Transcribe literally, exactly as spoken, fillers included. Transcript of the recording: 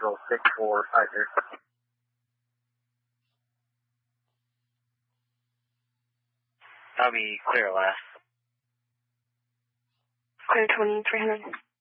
Nashville six four five zero. That'll be clear last. Clear twenty-three hundred.